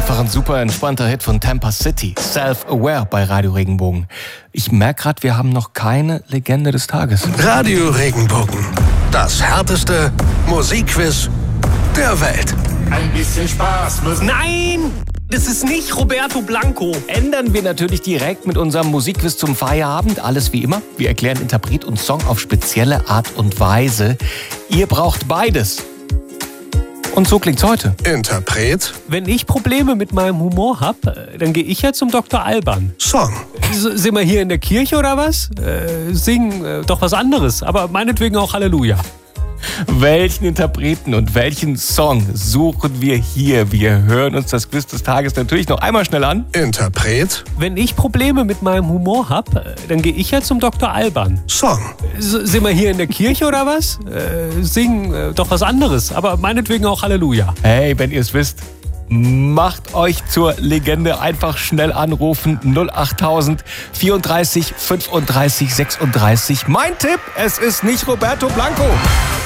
Einfach ein super entspannter Hit von Tampa City. Self-Aware bei Radio Regenbogen. Ich merke gerade, wir haben noch keine Legende des Tages. Radio Regenbogen. Das härteste Musikquiz der Welt. Ein bisschen Spaß muss... Nein! Das ist nicht Roberto Blanco. Ändern wir natürlich direkt mit unserem Musikquiz zum Feierabend. Alles wie immer. Wir erklären Interpret und Song auf spezielle Art und Weise. Ihr braucht beides. Und so klingt's heute. Interpret, Wenn ich Probleme mit meinem Humor hab, dann gehe ich ja zum Dr. Alban. Song. Sind wir hier in der Kirche oder was? Singen doch was anderes, aber meinetwegen auch Halleluja. Welchen Interpreten und welchen Song suchen wir hier? Wir hören uns das Quiz des Tages natürlich noch einmal schnell an. Interpret, Wenn ich Probleme mit meinem Humor hab, dann gehe ich ja zum Dr. Alban. Song. Sind wir hier in der Kirche oder was? Singen doch was anderes, aber meinetwegen auch Halleluja. Hey, wenn ihr es wisst, macht euch zur Legende. Einfach schnell anrufen. 08000 34 35 36. Mein Tipp, es ist nicht Roberto Blanco.